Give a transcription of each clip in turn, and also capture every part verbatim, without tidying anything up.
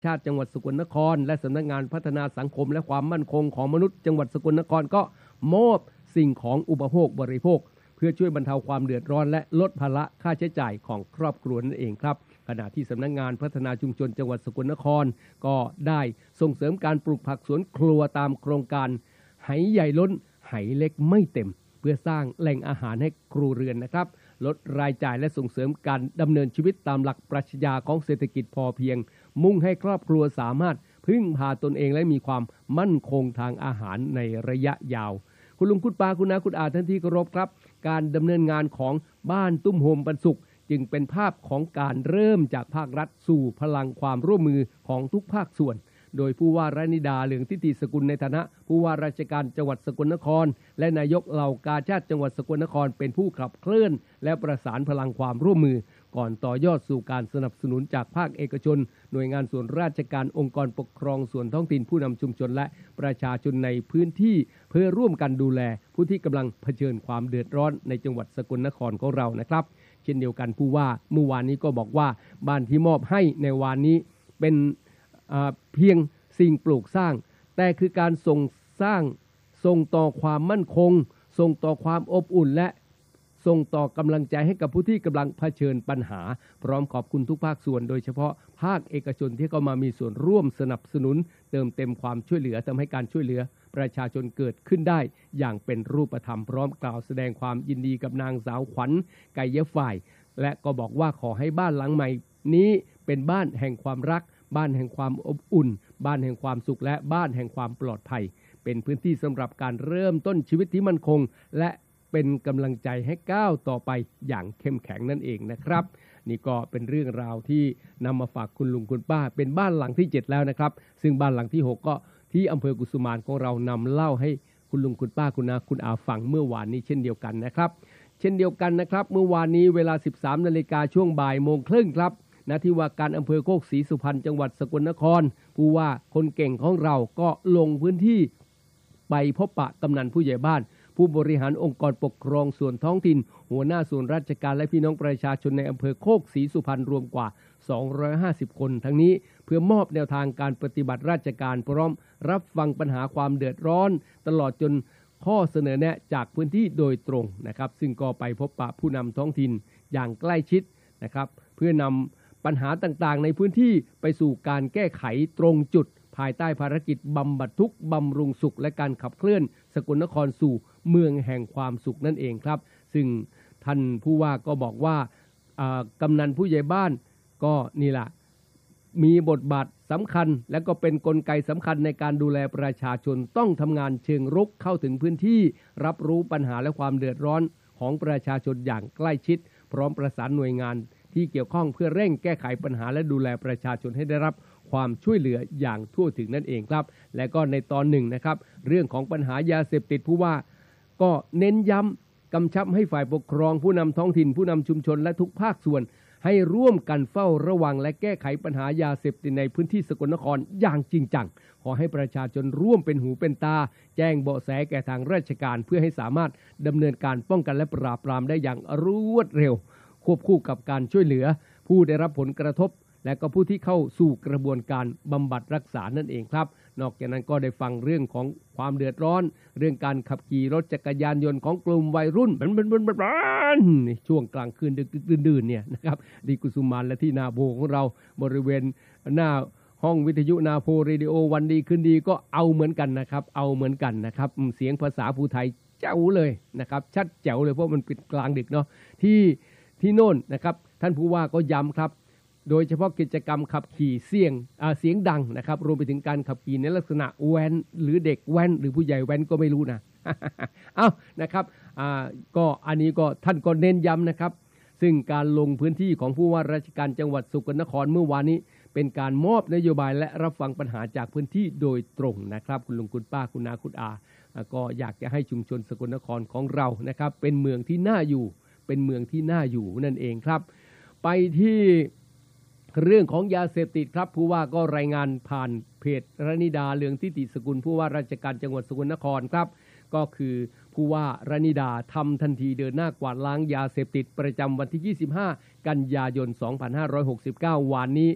ชาติจังหวัดสกลนครและสำนักงานพัฒนาสังคมและความมั่นคงของมนุษย์จังหวัดสกลนครก็มอบสิ่งของอุปโภคบริโภคเพื่อช่วยบรรเทาความเดือดร้อนและลดภาระค่าใช้จ่ายของครอบครัวนั่นเองครับขณะที่สำนักงานพัฒนาชุมชนจังหวัดสกลนครก็ได้ส่งเสริมการปลูกผักสวนครัวตามโครงการไหใหญ่ล้นไหเล็กไม่เต็มเพื่อสร้างแหล่งอาหารให้ครัวเรือนนะครับลดรายจ่ายและส่งเสริมการดำเนินชีวิตตามหลักปรัชญาของเศรษฐกิจพอเพียงมุ่งให้ครอบครัวสามารถพึ่งพาตนเองและมีความมั่นคงทางอาหารในระยะยาวคุณลุงคุณป้าคุณน้าคุณอาท่านที่เคารพครับการดำเนินงานของบ้านตุ้มโฮมปันสุขจึงเป็นภาพของการเริ่มจากภาครัฐสู่พลังความร่วมมือของทุกภาคส่วนโดยผู้ว่ารานิดาเหลืองทิติสกุลในฐานะผู้ว่าราชการจังหวัดสกลนครและนายกเหล่ากาชาดจังหวัดสกลนครเป็นผู้ขับเคลื่อนและประสานพลังความร่วมมือก่อนต่อยอดสู่การสนับสนุนจากภาคเอกชนหน่วยงานส่วนราชการองค์กรปกครองส่วนท้องถิ่นผู้นำชุมชนและประชาชนในพื้นที่เพื่อร่วมกันดูแลผู้ที่กำลังเผชิญความเดือดร้อนในจังหวัดสกลนครของเรานะครับเช่นเดียวกันผู้ว่าเมื่อวานนี้ก็บอกว่าบ้านที่มอบให้ในวันนี้เป็นเพียงสิ่งปลูกสร้างแต่คือการส่งสร้างส่งต่อความมั่นคงส่งต่อความอบอุ่นและส่งต่อกำลังใจให้กับผู้ที่กำลังเผชิญปัญหาพร้อมขอบคุณทุกภาคส่วนโดยเฉพาะภาคเอกชนที่เข้ามามีส่วนร่วมสนับสนุนเติมเต็มความช่วยเหลือทำให้การช่วยเหลือประชาชนเกิดขึ้นได้อย่างเป็นรูปธรรมพร้อมกล่าวแสดงความยินดีกับนางสาวขวัญไก่เยฝ่ายและก็บอกว่าขอให้บ้านหลังใหม่นี้เป็นบ้านแห่งความรักบ้านแห่งความอบอุ่นบ้านแห่งความสุขและบ้านแห่งความปลอดภัยเป็นพื้นที่สำหรับการเริ่มต้นชีวิตที่มั่นคงและเป็นกำลังใจให้ก้าวต่อไปอย่างเข้มแข็งนั่นเองนะครับนี่ก็เป็นเรื่องราวที่นำมาฝากคุณลุงคุณป้าเป็นบ้านหลังที่เจ็ดแล้วนะครับซึ่งบ้านหลังที่หกก็ที่อำเภอกุสุมานของเรานำเล่าให้คุณลุงคุณป้าคุณอาคุณอาฟังเมื่อวานนี้เช่นเดียวกันนะครับเช่นเดียวกันนะครับเมื่อวานนี้เวลา สิบสามนาฬิกาช่วงบ่ายโมงครึ่งครับณที่ว่าการอำเภอโคกศรีสุพรรณจังหวัดสกลนครผู้ว่าคนเก่งของเราก็ลงพื้นที่ไปพบปะกำนันผู้ใหญ่บ้านผู้บริหารองค์กรปกครองส่วนท้องถิ่นหัวหน้าส่วนราชการและพี่น้องประชาชนในอำเภอโคกศรีสุพรรณรวมกว่าสองร้อยห้าสิบคนทั้งนี้เพื่อมอบแนวทางการปฏิบัติราชการพร้อมรับฟังปัญหาความเดือดร้อนตลอดจนข้อเสนอแนะจากพื้นที่โดยตรงนะครับซึ่งก็ไปพบปะผู้นำท้องถิ่นอย่างใกล้ชิดนะครับเพื่อนำปัญหาต่างๆในพื้นที่ไปสู่การแก้ไขตรงจุดภายใต้ภารกิจบำบัดทุกข์บำรุงสุขและการขับเคลื่อนสกลนครสู่เมืองแห่งความสุขนั่นเองครับซึ่งท่านผู้ว่าก็บอกว่ากำนันผู้ใหญ่บ้านก็นี่แหละมีบทบาทสำคัญและก็เป็นกลไกสำคัญในการดูแลประชาชนต้องทำงานเชิงรุกเข้าถึงพื้นที่รับรู้ปัญหาและความเดือดร้อนของประชาชนอย่างใกล้ชิดพร้อมประสานหน่วยงานที่เกี่ยวข้องเพื่อเร่งแก้ไขปัญหาและดูแลประชาชนให้ได้รับความช่วยเหลืออย่างทั่วถึงนั่นเองครับและก็ในตอนหนึ่งนะครับเรื่องของปัญหายาเสพติดผู้ว่าก็เน้นย้ำกำชับให้ฝ่ายปกครองผู้นำท้องถิ่นผู้นำชุมชนและทุกภาคส่วนให้ร่วมกันเฝ้าระวังและแก้ไขปัญหายาเสพติดในพื้นที่สกลนครอย่างจริงจังขอให้ประชาชนร่วมเป็นหูเป็นตาแจ้งเบาะแสแก่ทางราชการเพื่อให้สามารถดำเนินการป้องกันและปราบปรามได้อย่างรวดเร็วควบคู่กับการช่วยเหลือผู้ได้รับผลกระทบและก็ผู้ที่เข้าสู่กระบวนการบำบัดรักษานั่นเองครับนอกจากนั้นก็ได้ฟังเรื่องของความเดือดร้อนเรื่องการขับขี่รถจักรยานยนต์ของกลุ่มวัยรุ่นในช่วงกลางคืนดึกดื่นเนี่ยนะครับดีกุสุมานและที่นาโพของเราบริเวณหน้าห้องวิทยุนาโพเรดิโอวันดีคืนดีก็เอาเหมือนกันนะครับเอาเหมือนกันนะครับเสียงภาษาภูไทยแจ๋วเลยนะครับชัดแจ๋วเลยเพราะมันปิดกลางดึกเนาะที่ที่โน่นนะครับท่านผู้ว่าก็ย้ำครับโดยเฉพาะกิจกรรมขับขี่เสียงเสียงดังนะครับรวมไปถึงการขับขี่ในลักษณะแว้นหรือเด็กแว้นหรือผู้ใหญ่แว้นก็ไม่รู้นะ เอานะครับก็อันนี้ก็ท่านก็เน้นย้ำนะครับซึ่งการลงพื้นที่ของผู้ว่าราชการจังหวัดสกลนครเมื่อวานนี้เป็นการมอบนโยบายและรับฟังปัญหาจากพื้นที่โดยตรงนะครับคุณลุงคุณป้าคุณนาคุณอาก็อยากจะให้ชุมชนสกลนครของเรานะครับเป็นเมืองที่น่าอยู่เป็นเมืองที่น่าอยู่นั่นเองครับไปที่เรื่องของยาเสพติดครับผู้ว่าก็รายงานผ่านเพจรานิดาเหลืองทิติสกุลผู้ว่าราชการจังหวัดสกลนครครับก็คือผู้ว่ารานิดาทำทันทีเดินหน้ากวาดล้างยาเสพติดประจำวันที่ยี่สิบห้ากันยายนสองพันห้าร้อยหกสิบเก้าวานนี้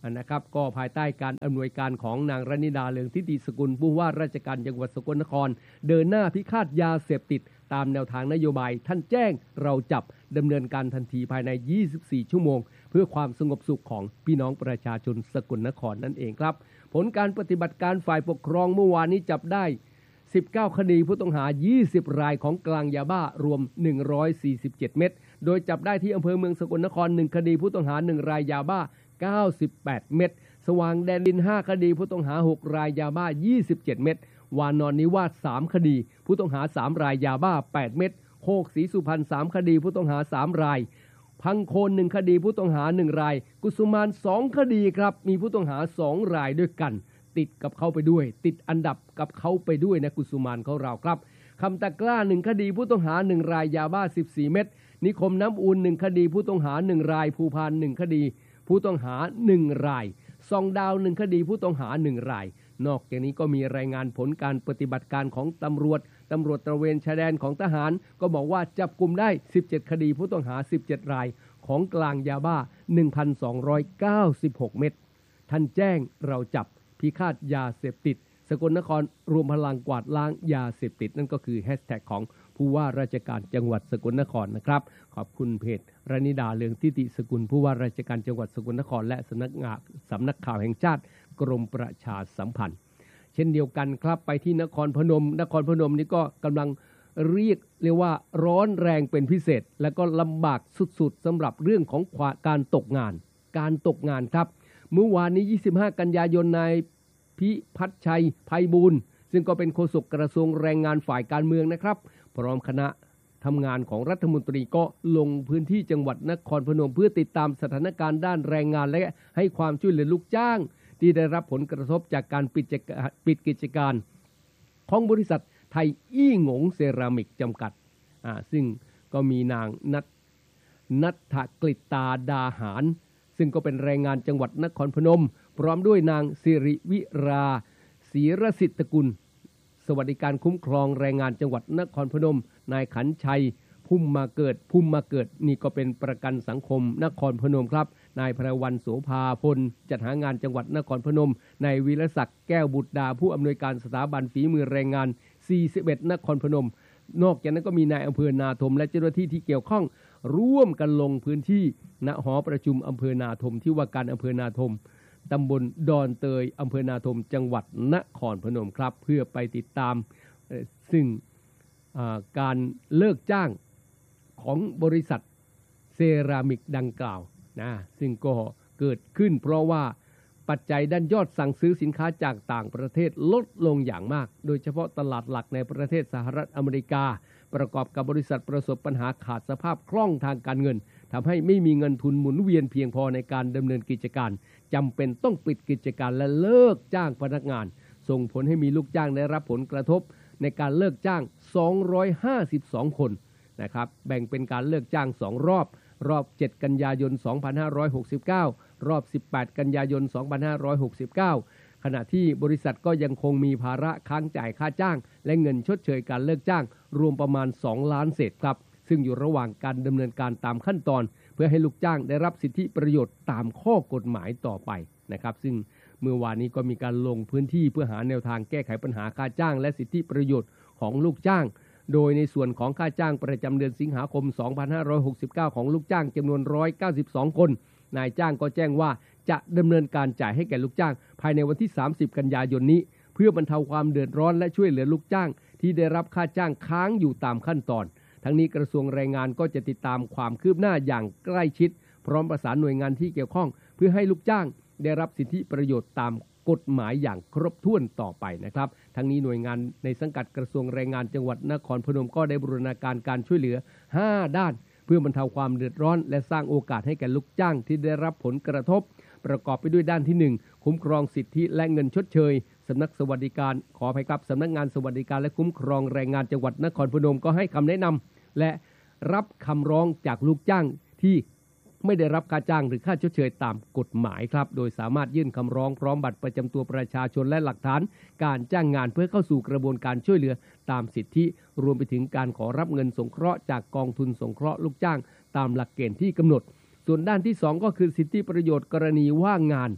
นะครับก็ภายใต้การอำนวยการของนางรณิดาเลืองทิติสกุลผู้ว่าราชการจังหวัดสกลนครเดินหน้าพิฆาตยาเสพติดตามแนวทางนโยบายท่านแจ้งเราจับดำเนินการทันทีภายในยี่สิบสี่ชั่วโมงเพื่อความสงบสุขของพี่น้องประชาชนสกลนครนั่นเองครับผลการปฏิบัติการฝ่ายปกครองเมื่อวานนี้จับได้สิบเก้าคดีผู้ต้องหายี่สิบรายของกลางยาบ้ารวมหนึ่งร้อยสี่สิบเจ็ดเม็ดโดยจับได้ที่อำเภอเมืองสกลนครหนึ่งคดีผู้ต้องหาหนึ่งรายยาบ้าเก้าสิบแปดเม็ดสว่างแดนดินห้าคดีผู้ต้องหาหกรายยาบ้ายี่สิบเจ็ดเม็ดวานอนนิวาสสามคดีผู้ต้องหาสามรายยาบ้าแปดเม็ดโคกศรีสุพรรณสามคดีผู้ต้องหาสามรายพังโคนหนึ่งคดีผู้ต้องหาหนึ่งรายกุสุมานสองคดีครับมีผู้ต้องหาสองรายด้วยกันติดกับเขาไปด้วยติดอันดับกับเขาไปด้วยนะกุสุมานเขาเราครับคำตะกล้าหนึ่งคดีผู้ต้องหาหนึ่งรายยาบ้าสิบสี่เม็ดนิคมน้ำอุ่นหนึ่งคดีผู้ต้องหาหนึ่งรายภูพานหนึ่งคดีผู้ต้องหาหนึ่งรายซองดาวหนึ่งคดีผู้ต้องหาหนึ่งรายนอกจากนี้ก็มีรายงานผลการปฏิบัติการของตำรวจตำรวจตระเวนชายแดนของทหารก็บอกว่าจับกุมได้สิบเจ็ดคดีผู้ต้องหาสิบเจ็ดรายของกลางยาบ้า หนึ่งพันสองร้อยเก้าสิบหก เม็ดท่านแจ้งเราจับพิฆาตยาเสพติดสกลนครรวมพลังกวาดล้างยาเสพติดนั่นก็คือแฮชแท็กของผู้ว่าราชการจังหวัดสกลนครนะครับขอบคุณเพจรณิดาเลืองทิติสกุลผู้ว่าราชการจังหวัดสกลนครและสำนักงานสำนักข่าวแห่งชาติกรมประชาสัมพันธ์เช่นเดียวกันครับไปที่นครพนมนครพนมนี่ก็กำลังเรียกเรียกว่าร้อนแรงเป็นพิเศษและก็ลำบากสุดๆสำหรับเรื่องของการตกงานการตกงานครับเมื่อวานนี้ยี่สิบห้ากันยายนนายพิพัฒน์ชัยไพบูลย์ซึ่งก็เป็นโฆษกกระทรวงแรงงานฝ่ายการเมืองนะครับพร้อมคณะทำงานของรัฐมนตรีก็ลงพื้นที่จังหวัดนครพนมเพื่อติดตามสถานการณ์ด้านแรงงานและให้ความช่วยเหลือลูกจ้างที่ได้รับผลกระทบจากการปิดปิดกิจการของบริษัทไทยอี้หงงเซรามิกจำกัดอ่าซึ่งก็มีนางนัทนัทธกฤตาดาหารซึ่งก็เป็นแรงงานจังหวัดนครพนมพร้อมด้วยนางสิริวิราศรีรสิทธิกุลสวัสดิการคุ้มครองแรงงานจังหวัดนครพนมนายขันชัยพุ่มมาเกิดพุ่มมาเกิดนี่ก็เป็นประกันสังคมนครพนมครับนายพระวันโสภาพลจัดหางานจังหวัดนครพนมนายวีรศักดิ์แก้วบุตรดาผู้อำนวยการสถาบันฝีมือแรงงานสี่สิบเอ็ดนครพนมนอกจากนั้นก็มีนายอำเภอนาทมและเจ้าหน้าที่ที่เกี่ยวข้องร่วมกันลงพื้นที่ณหอประชุมอำเภอนาทมที่ว่าการอำเภอนาทมตำบลดอนเตยอำเภอนาทมจังหวัดนครพนมครับเพื่อไปติดตามซึ่งการเลิกจ้างของบริษัทเซรามิกดังกล่าวนะซึ่งก็เกิดขึ้นเพราะว่าปัจจัยด้านยอดสั่งซื้อสินค้าจากต่างประเทศลดลงอย่างมากโดยเฉพาะตลาดหลักในประเทศสหรัฐอเมริกาประกอบกับบริษัทประสบปัญหาขาดสภาพคล่องทางการเงินทำให้ไม่มีเงินทุนหมุนเวียนเพียงพอในการดำเนินกิจการจำเป็นต้องปิดกิจการและเลิกจ้างพนักงานส่งผลให้มีลูกจ้างได้รับผลกระทบในการเลิกจ้างสองร้อยห้าสิบสองคนนะครับแบ่งเป็นการเลิกจ้างสองรอบรอบเจ็ดกันยายนสองพันห้าร้อยหกสิบเก้ารอบสิบแปดกันยายนสองพันห้าร้อยหกสิบเก้าขณะที่บริษัทก็ยังคงมีภาระค้างจ่ายค่าจ้างและเงินชดเชยการเลิกจ้างรวมประมาณสองล้านเศษครับซึ่งอยู่ระหว่างการดำเนินการตามขั้นตอนเพื่อให้ลูกจ้างได้รับสิทธิประโยชน์ตามข้อกฎหมายต่อไปนะครับซึ่งเมื่อวานนี้ก็มีการลงพื้นที่เพื่อหาแนวทางแก้ไขปัญหาค่าจ้างและสิทธิประโยชน์ของลูกจ้างโดยในส่วนของค่าจ้างประจำเดือนสิงหาคมสองพันห้าร้อยหกสิบเก้าของลูกจ้างจำนวนหนึ่งร้อยเก้าสิบสองคนนายจ้างก็แจ้งว่าจะดำเนินการจ่ายให้แก่ลูกจ้างภายในวันที่สามสิบกันยายนนี้เพื่อบรรเทาความเดือดร้อนและช่วยเหลือลูกจ้างที่ได้รับค่าจ้างค้างอยู่ตามขั้นตอนทั้งนี้กระทรวงแรงงานก็จะติดตามความคืบหน้าอย่างใกล้ชิดพร้อมประสานหน่วยงานที่เกี่ยวข้องเพื่อให้ลูกจ้างได้รับสิทธิประโยชน์ตามกฎหมายอย่างครบถ้วนต่อไปนะครับทั้งนี้หน่วยงานในสังกัดกระทรวงแรงงานจังหวัดนครพนมก็ได้บูรณาการการช่วยเหลือห้าด้านเพื่อบรรเทาความเดือดร้อนและสร้างโอกาสให้แก่ลูกจ้างที่ได้รับผลกระทบประกอบไปด้วยด้านที่หนึ่งคุ้มครองสิทธิและเงินชดเชยสำนักสวัสดิการขออภัยครับสำนักงานสวัสดิการและคุ้มครองแรงงานจังหวัดนครพนมก็ให้คำแนะนำและรับคำร้องจากลูกจ้างที่ไม่ได้รับค่าจ้างหรือค่าชดเชยตามกฎหมายครับโดยสามารถยื่นคำร้องพร้อมบัตรประจำตัวประชาชนและหลักฐานการจ้างงานเพื่อเข้าสู่กระบวนการช่วยเหลือตามสิทธิรวมไปถึงการขอรับเงินสงเคราะห์จากกองทุนสงเคราะห์ลูกจ้างตามหลักเกณฑ์ที่กำหนดส่วนด้านที่สองก็คือสิทธิประโยชน์กรณีว่างงาน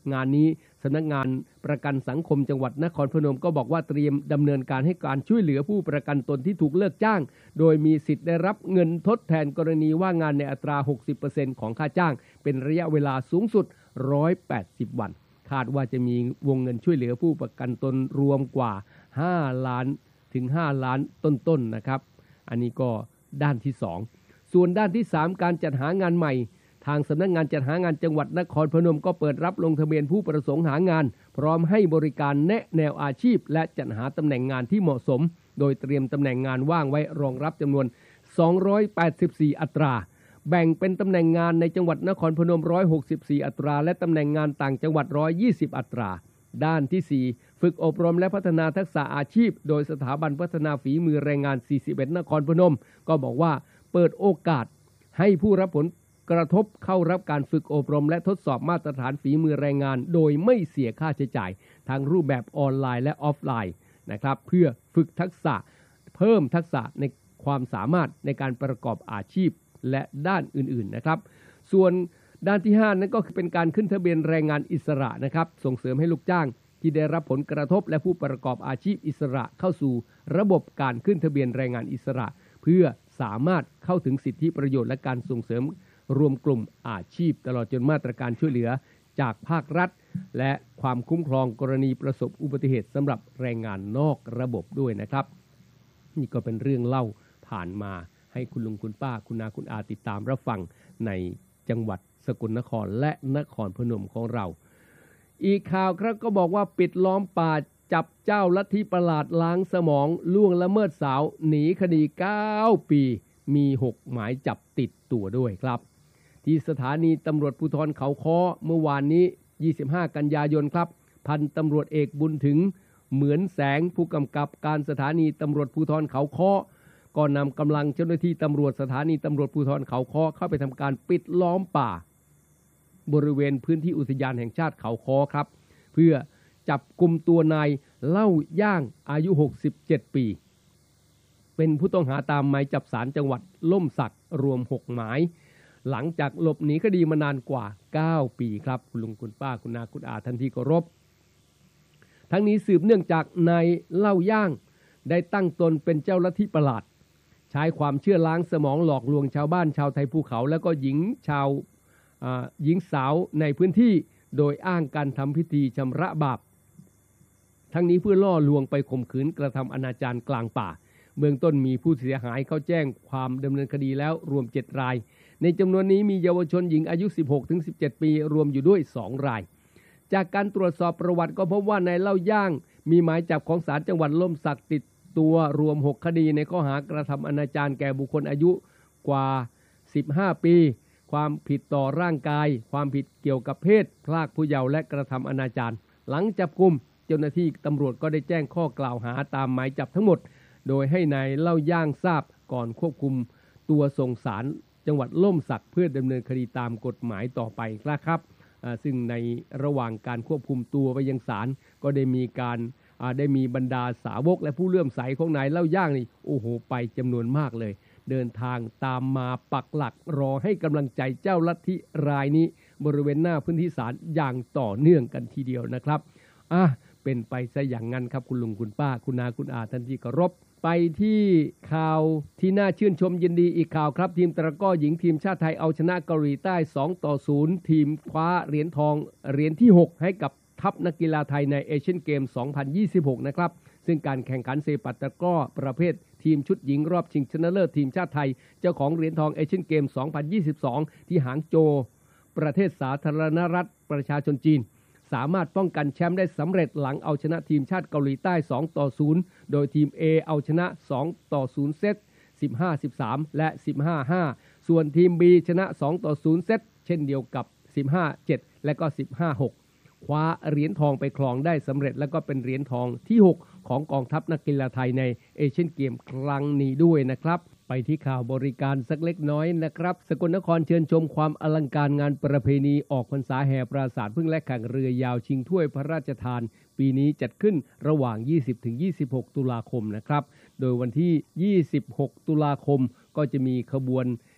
งานนี้สำนักงานประกันสังคมจังหวัดนครพนมก็บอกว่าเตรียมดำเนินการให้การช่วยเหลือผู้ประกันตนที่ถูกเลิกจ้างโดยมีสิทธิ์ได้รับเงินทดแทนกรณีว่างงานในอัตรา หกสิบเปอร์เซ็นต์ ของค่าจ้างเป็นระยะเวลาสูงสุดหนึ่งร้อยแปดสิบวันคาดว่าจะมีวงเงินช่วยเหลือผู้ประกันตนรวมกว่าห้าล้านถึงห้าล้านต้นๆนะครับอันนี้ก็ด้านที่สองส่วนด้านที่สามการจัดหางานใหม่ทางสำนักงานจัดหางานจังหวัดนครพนมก็เปิดรับลงทะเบียนผู้ประสงค์หางานพร้อมให้บริการแนะแนวอาชีพและจัดหาตำแหน่งงานที่เหมาะสมโดยเตรียมตำแหน่งงานว่างไว้รองรับจำนวนสองร้อยแปดสิบสี่อัตราแบ่งเป็นตำแหน่งงานในจังหวัดนครพนมหนึ่งร้อยหกสิบสี่อัตราและตำแหน่งงานต่างจังหวัดหนึ่งร้อยยี่สิบอัตราด้านที่สี่ฝึกอบรมและพัฒนาทักษะอาชีพโดยสถาบันพัฒนาฝีมือแรงงานสี่สิบเอ็ดนครพนมก็บอกว่าเปิดโอกาสให้ผู้รับผลกระทบเข้ารับการฝึกอบรมและทดสอบมาตรฐานฝีมือแรงงานโดยไม่เสียค่าใช้จ่ายทั้งรูปแบบออนไลน์และออฟไลน์นะครับเพื่อฝึกทักษะเพิ่มทักษะในความสามารถในการประกอบอาชีพและด้านอื่นๆนะครับส่วนด้านที่ห้านั้นก็คือเป็นการขึ้นทะเบียนแรงงานอิสระนะครับส่งเสริมให้ลูกจ้างที่ได้รับผลกระทบและผู้ประกอบอาชีพอิสระเข้าสู่ระบบการขึ้นทะเบียนแรงงานอิสระเพื่อสามารถเข้าถึงสิทธิประโยชน์และการส่งเสริมรวมกลุ่มอาชีพตลอดจนมาตรการช่วยเหลือจากภาครัฐและความคุ้มครองกรณีประสบอุบัติเหตุสำหรับแรงงานนอกระบบด้วยนะครับนี่ก็เป็นเรื่องเล่าผ่านมาให้คุณลุงคุณป้าคุณนาคุณอาติดตามรับฟังในจังหวัดสกลนครและนครพนมของเราอีกข่าวครับก็บอกว่าปิดล้อมป่าจับเจ้าลัทธิประหลาดล้างสมองล่วงละเมิดสาวหนีคดีเก้าปีมีหกหมายจับติดตัวด้วยครับที่สถานีตำรวจภูธรเขาค้อเมื่อวานนี้ยี่สิบห้ากันยายนครับพันตำรวจเอกบุญถึงเหมือนแสงผู้กำกับการสถานีตำรวจภูธรเขาค้อก็นำกำลังเจ้าหน้าที่ตำรวจสถานีตำรวจภูธรเขาค้อเข้าไปทำการปิดล้อมป่าบริเวณพื้นที่อุทยานแห่งชาติเขาค้อครับเพื่อจับกุมตัวนายเล่าย่างอายุหกสิบเจ็ดปีเป็นผู้ต้องหาตามหมายจับศาลจังหวัดล่มสักรวมหกหมายหลังจากหลบหนีคดีมานานกว่าเก้าปีครับคุณลุงคุณป้าคุณนาคุณอาท่านที่เคารพทั้งนี้สืบเนื่องจากนายเล่าย่างได้ตั้งตนเป็นเจ้าลัทธิประหลาดใช้ความเชื่อล้างสมองหลอกลวงชาวบ้านชาวไทยภูเขาแล้วก็หญิงชาวหญิงสาวในพื้นที่โดยอ้างการทำพิธีชำระบาปทั้งนี้เพื่อล่อลวงไปข่มขืนกระทำอนาจารกลางป่าเบื้องต้นมีผู้เสียหายเข้าแจ้งความดำเนินคดีแล้วรวมเจ็ดรายในจำนวนนี้มีเยาวชนหญิงอายุ สิบหกถึงสิบเจ็ด ปีรวมอยู่ด้วยสองรายจากการตรวจสอบประวัติก็พบว่านายเล่าย่างมีหมายจับของศาลจังหวัดล่มสักติดตัวรวมหกคดีในข้อหากระทำอนาจารแก่บุคคลอายุกว่าสิบห้าปีความผิดต่อร่างกายความผิดเกี่ยวกับเพศพรากผู้เยาว์และกระทำอนาจารหลังจับกุมเจ้าหน้าที่ตำรวจก็ได้แจ้งข้อกล่าวหาตามหมายจับทั้งหมดโดยให้นายเล่าย่างทราบก่อนควบคุมตัวส่งศาลจังหวัดล่มสักเพื่อดำเนินคดีตามกฎหมายต่อไปนะครับซึ่งในระหว่างการควบคุมตัวไปยังศาลก็ได้มีการได้มีบรรดาสาวกและผู้เลื่อมใสของนายเล่าย่างนี่โอ้โหไปจำนวนมากเลยเดินทางตามมาปักหลักรอให้กำลังใจเจ้าลัทธิรายนี้บริเวณหน้าพื้นที่ศาลอย่างต่อเนื่องกันทีเดียวนะครับอ่ะเป็นไปซะอย่างนั้นครับคุณลุงคุณป้าคุณนาคุณอาท่านที่เคารพไปที่ข่าวที่น่าชื่นชมยินดีอีกข่าวครับทีมตะกร้อหญิงทีมชาติไทยเอาชนะเกาหลีใต้สองต่อศูนย์ทีมคว้าเหรียญทองเหรียญที่หกให้กับทัพนักกีฬาไทยในเอเชียนเกมสองพันยี่สิบหกนะครับซึ่งการแข่งขันเซปัตตะกร้อประเภททีมชุดหญิงรอบชิงชนะเลิศทีมชาติไทยเจ้าของเหรียญทองเอเชียนเกมสองพันยี่สิบสองที่หางโจวประเทศสาธารณรัฐประชาชนจีนสามารถป้องกันแชมป์ได้สำเร็จหลังเอาชนะทีมชาติเกาหลีใต้สองต่อศูนย์โดยทีม A เอาชนะสองต่อศูนย์เซต สิบห้า สิบสาม และ สิบห้า ห้า ส่วนทีม B ชนะสองต่อศูนย์เซตเช่นเดียวกับ สิบห้า เจ็ด และก็ สิบห้า หก คว้าเหรียญทองไปครองได้สำเร็จและก็เป็นเหรียญทองที่หกของกองทัพนักกีฬาไทยในเอเชียนเกมครั้งนี้ด้วยนะครับไปที่ข่าวบริการสักเล็กน้อยนะครับสกลนครเชิญชมความอลังการงานประเพณีออกพรรษาแห่ปราสาทพึ่งและแข่งเรือยาวชิงถ้วยพระราชทานปีนี้จัดขึ้นระหว่าง ยี่สิบถึงยี่สิบหก ตุลาคมนะครับโดยวันที่ ยี่สิบหก ตุลาคมก็จะมีขบวน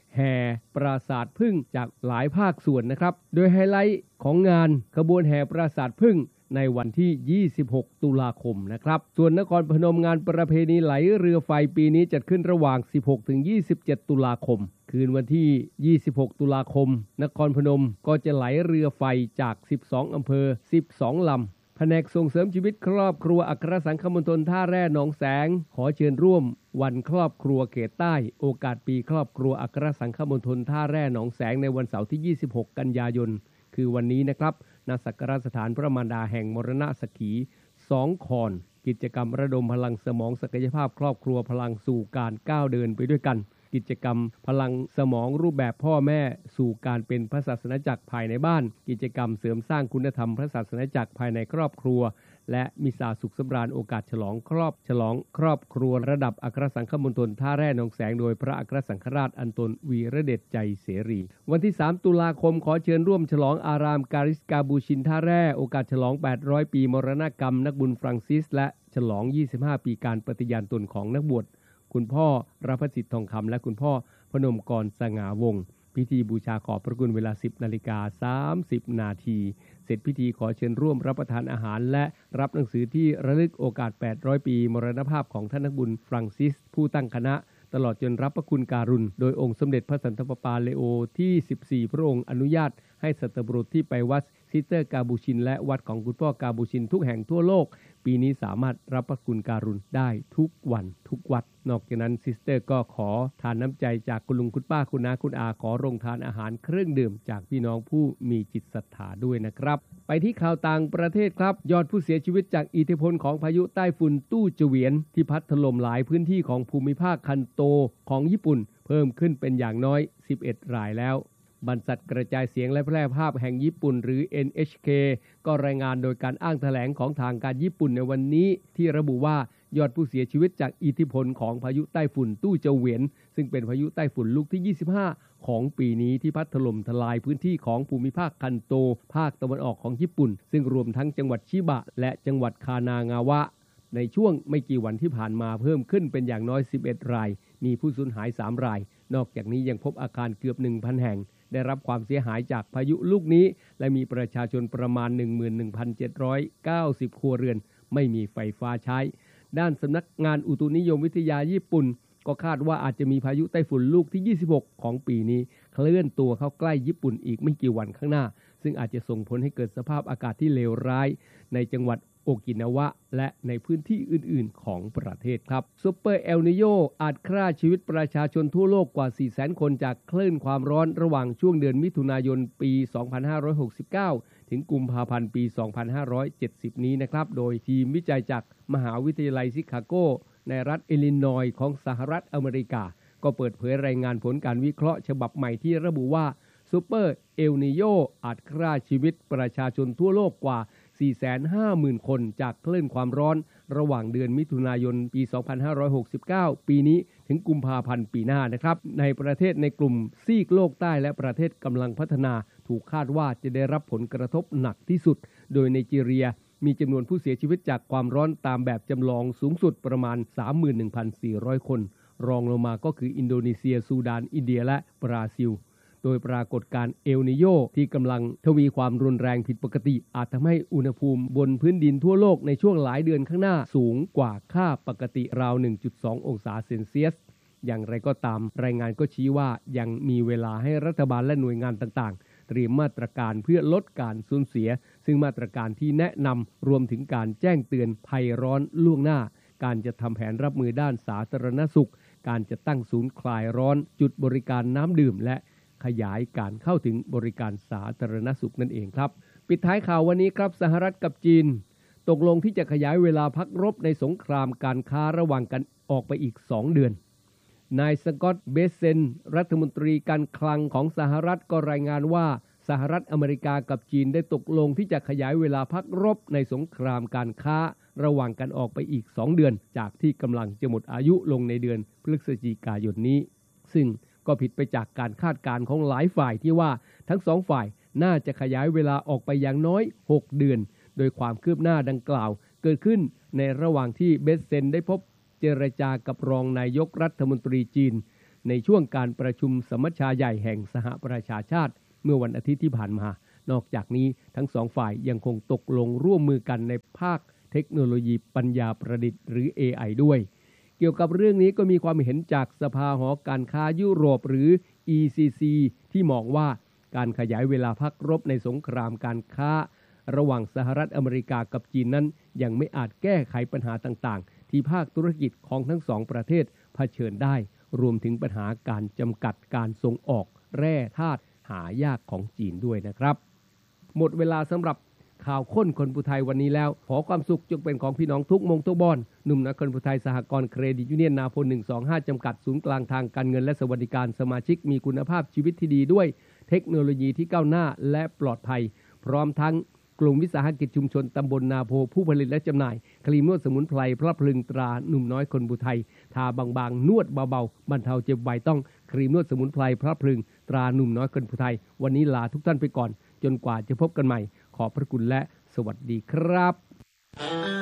แห่ปราสาทผึ้งจากหลายภาคส่วนนะครับโดยไฮไลท์ของงานขบวนแห่ปราสาทผึ้งในวันที่ยี่สิบหกตุลาคมนะครับส่วนนครพนมงานประเพณีไหลเรือไฟปีนี้จัดขึ้นระหว่างสิบหกถึงยี่สิบเจ็ดตุลาคมคืนวันที่ยี่สิบหกตุลาคมนครพนมก็จะไหลเรือไฟจากสิบสองอำเภอสิบสองลำแผนกส่งเสริมชีวิตครอบครัวอัครสังคมณฑลท่าแร่หนองแสงขอเชิญร่วมวันครอบครัวเขตใต้โอกาสปีครอบครัวอัครสังคมณฑลท่าแร่หนองแสงในวันเสาร์ที่ยี่สิบหกกันยายนคือวันนี้นะครับณสักการสถานพระมารดาแห่งมรณะสักขีสองคอนกิจกรรมระดมพลังสมองศักยภาพครอบครัวพลังสู่การก้าวเดินไปด้วยกันกิจกรรมพลังสมองรูปแบบพ่อแม่สู่การเป็นพระศาสนจักรภายในบ้านกิจกรรมเสริมสร้างคุณธรรมพระศาสนจักรภายในครอบครัวและมิสาสุขสำราญโอกาสฉลองครอบฉลองครอบครัวระดับอัครสังฆมณฑลท่าแร่หนองแสงโดยพระอัครสังฆราชอันตนวีระเดชใจเสรีวันที่สามตุลาคมขอเชิญร่วมฉลองอารามการิสกาบูชินท่าแร่โอกาสฉลองแปดร้อยปีมรณกรรมนักบุญฟรังซิสและฉลองยี่สิบห้าปีการปฏิญาณตนของนักบวชคุณพ่อรพสิทธิ์ทองคำและคุณพ่อพนมกรสง่าวงศ์พิธีบูชาขอบพระคุณเวลา สิบนาฬิกาสามสิบนาทีเสร็จพิธีขอเชิญร่วมรับประทานอาหารและรับหนังสือที่ระลึกโอกาสแปดร้อยปีมรณภาพของท่านนักบุญฟรังซิสผู้ตั้งคณะตลอดจนรับพระคุณการุณโดยองค์สมเด็จพระสันตะปาปาเลโอที่สิบสี่พระองค์อนุญาตให้สัตบุรุษที่ไปวัดซิสเตอร์กาบูชินและวัดของคุณพ่อกาบูชินทุกแห่งทั่วโลกปีนี้สามารถรับพระคุณการุณได้ทุกวันทุกวัดนอกจากนั้นซิสเตอร์ก็ขอทานน้ำใจจากคุณลุงคุณป้าคุณน้าคุณอาขอโรงทานอาหารเครื่องดื่มจากพี่น้องผู้มีจิตศรัทธาด้วยนะครับไปที่ข่าวต่างประเทศครับยอดผู้เสียชีวิตจากอิทธิพลของพายุใต้ฝุ่นตู้เจเวียนที่พัดถล่มหลายพื้นที่ของภูมิภาคคันโตของญี่ปุ่นเพิ่มขึ้นเป็นอย่างน้อยสิบเอ็ดรายแล้วบรรษัทกระจายเสียงและแพร่ภาพแห่งญี่ปุ่นหรือ เอ็น เอช เค ก็รายงานโดยการอ้างแถลงของทางการญี่ปุ่นในวันนี้ที่ระบุว่ายอดผู้เสียชีวิตจากอิทธิพลของพายุใต้ฝุ่นตู้เจเวียนซึ่งเป็นพายุใต้ฝุ่นลูกที่ยี่สิบห้าของปีนี้ที่พัดถล่มทลายพื้นที่ของภูมิภาคคันโตภาคตะวันออกของญี่ปุ่นซึ่งรวมทั้งจังหวัดชิบะและจังหวัดคานางาวะในช่วงไม่กี่วันที่ผ่านมาเพิ่มขึ้นเป็นอย่างน้อยสิบเอ็ดรายมีผู้สูญหายสามรายนอกจากนี้ยังพบอาคารเกือบ หนึ่งพัน แห่งได้รับความเสียหายจากพายุลูกนี้และมีประชาชนประมาณ หนึ่งหมื่นหนึ่งพันเจ็ดร้อยเก้าสิบ ครัวเรือนไม่มีไฟฟ้าใช้ด้านสำนักงานอุตุนิยมวิทยาญี่ปุ่นก็คาดว่าอาจจะมีพายุไต้ฝุ่นลูกที่ยี่สิบหกของปีนี้เคลื่อนตัวเข้าใกล้ญี่ปุ่นอีกไม่กี่วันข้างหน้าซึ่งอาจจะส่งผลให้เกิดสภาพอากาศที่เลวร้ายในจังหวัดโอกินาวะและในพื้นที่อื่นๆของประเทศครับซุปเปอร์เอลนิโญอาจฆ่าชีวิตประชาชนทั่วโลกกว่า สี่แสน คนจากคลื่นความร้อนระหว่างช่วงเดือนมิถุนายนปี สองพันห้าร้อยหกสิบเก้า ถึงกุมภาพันธ์ปี สองพันห้าร้อยเจ็ดสิบ นี้นะครับโดยทีมวิจัยจากมหาวิทยาลัยชิคาโกในรัฐอิลลินอยส์ของสหรัฐอเมริกาก็เปิดเผยรายงานผลการวิเคราะห์ฉบับใหม่ที่ระบุว่าซุปเปอร์เอลนิโญอาจฆ่าชีวิตประชาชนทั่วโลกกว่าสี่แสนห้าหมื่น คนจากคลื่นความร้อนระหว่างเดือนมิถุนายนปี สองพันห้าร้อยหกสิบเก้า ปีนี้ถึงกุมภาพันธ์ปีหน้านะครับในประเทศในกลุ่มซีกโลกใต้และประเทศกำลังพัฒนาถูกคาดว่าจะได้รับผลกระทบหนักที่สุดโดยไนจีเรียมีจำนวนผู้เสียชีวิตจากความร้อนตามแบบจำลองสูงสุดประมาณ สามหมื่นหนึ่งพันสี่ร้อย คนรองลงมาก็คืออินโดนีเซียซูดานอินเดียและบราซิลโดยปรากฏการณ์เอลนิโญที่กำลังทวีความรุนแรงผิดปกติอาจทำให้อุณหภูมิบนพื้นดินทั่วโลกในช่วงหลายเดือนข้างหน้าสูงกว่าค่าปกติราว หนึ่งจุดสอง องศาเซนเซียสอย่างไรก็ตามรายงานก็ชี้ว่ายังมีเวลาให้รัฐบาลและหน่วยงานต่างๆเตรียมมาตรการเพื่อลดการสูญเสียซึ่งมาตรการที่แนะนำรวมถึงการแจ้งเตือนภัยร้อนล่วงหน้าการจะทำแผนรับมือด้านสาธารณสุขการจะตั้งศูนย์คลายร้อนจุดบริการน้ำดื่มและขยายการเข้าถึงบริการสาธารณสุขนั่นเองครับปิดท้ายข่าววันนี้ครับสหรัฐกับจีนตกลงที่จะขยายเวลาพักรบในสงครามการค้าระหว่างกันออกไปอีกสองเดือนนายสกอตต์เบเซนรัฐมนตรีการคลังของสหรัฐก็รายงานว่าสหรัฐอเมริกากับจีนได้ตกลงที่จะขยายเวลาพักรบในสงครามการค้าระหว่างกันออกไปอีกสองเดือนจากที่กำลังจะหมดอายุลงในเดือนพฤศจิกายนนี้ซึ่งก็ผิดไปจากการคาดการณ์ของหลายฝ่ายที่ว่าทั้งสองฝ่ายน่าจะขยายเวลาออกไปอย่างน้อยหกเดือนโดยความคืบหน้าดังกล่าวเกิดขึ้นในระหว่างที่เบสเซนได้พบเจรจากับรองนายกรัฐมนตรีจีนในช่วงการประชุมสมัชชาใหญ่แห่งสหประชาชาติเมื่อวันอาทิตย์ที่ผ่านมานอกจากนี้ทั้งสองฝ่ายยังคงตกลงร่วมมือกันในภาคเทคโนโลยีปัญญาประดิษฐ์หรือ เอ ไอ ด้วยเกี่ยวกับเรื่องนี้ก็มีความเห็นจากสภาหอการค้ายุโรปหรือ อี ซี ซี ที่มองว่าการขยายเวลาพักรบในสงครามการค้าระหว่างสหรัฐอเมริกากับจีนนั้นยังไม่อาจแก้ไขปัญหาต่างๆที่ภาคธุรกิจของทั้งสองประเทศเผชิญได้รวมถึงปัญหาการจำกัดการส่งออกแร่ธาตุหายากของจีนด้วยนะครับหมดเวลาสำหรับข่าวค้นคนผู้ไทยวันนี้แล้วขอความสุขจงเป็นของพี่น้องทุกมงทุกบอนหนุ่มนักคนผู้ไทยสหกรณ์เครดิตยูเนียนนาโพหนึ่งสองห้าจำกัดศูนย์กลางทางการเงินและสวัสดิการสมาชิกมีคุณภาพชีวิตที่ดีด้วยเทคโนโลยีที่ก้าวหน้าและปลอดภัยพร้อมทั้งกลุ่มวิสาหกิจชุมชนตำบลนาโพผู้ผลิตและจำหน่ายครีมนวดสมุนไพรพระพลึงตราหนุ่มน้อยคนผู้ไทยทาบางๆนวดเบาๆบรรเทาเจ็บไวต้องครีมนวดสมุนไพรพระพลึงตราหนุ่มน้อยคนผู้ไทยวันนี้ลาทุกท่านไปก่อนจนกว่าจะพบกันใหม่ขอบพระคุณและสวัสดีครับ